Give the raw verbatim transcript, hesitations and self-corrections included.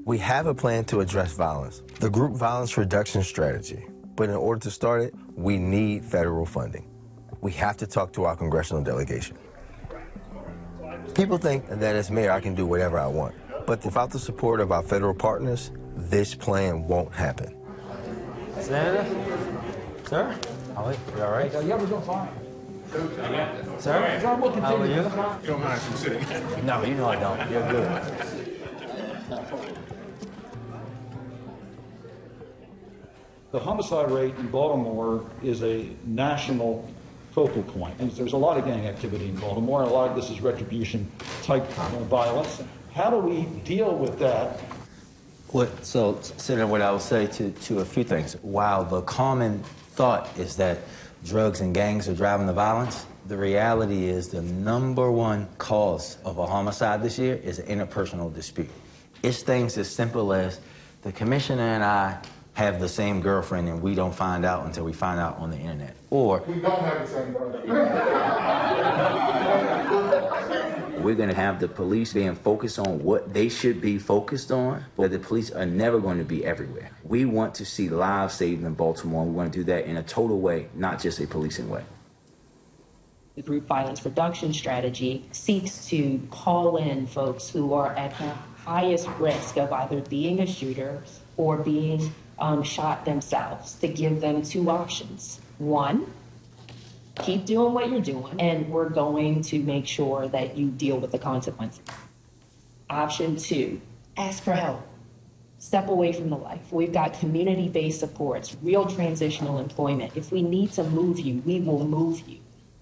We have a plan to address violence, the Group Violence Reduction Strategy. But in order to start it, we need federal funding. We have to talk to our congressional delegation. People think that as mayor, I can do whatever I want. But without the support of our federal partners, this plan won't happen. Senator? Sir? How are you? You all right? Yeah, we're doing fine. Sir? John, we'll How are continue. you? You don't mind if I'm sitting? No, you know I don't. You're good. The homicide rate in Baltimore is a national focal point. And there's a lot of gang activity in Baltimore, and a lot of this is retribution-type uh, violence. How do we deal with that? What, so, Senator, what I would say to, to a few things. While the common thought is that drugs and gangs are driving the violence, the reality is the number one cause of a homicide this year is an interpersonal dispute. It's things as simple as the commissioner and I have the same girlfriend and we don't find out until we find out on the internet. Or we don't have the same girlfriend. We're going to have the police being focused on what they should be focused on, but the police are never going to be everywhere. We want to see lives saved in Baltimore. We want to do that in a total way, not just a policing way. The Group Violence Reduction Strategy seeks to call in folks who are at the highest risk of either being a shooter or being um, shot themselves, to give them two options. One, keep doing what you're doing, and we're going to make sure that you deal with the consequences. Option two, ask for help. Step away from the life. We've got community-based supports, real transitional employment. If we need to move you, we will move you.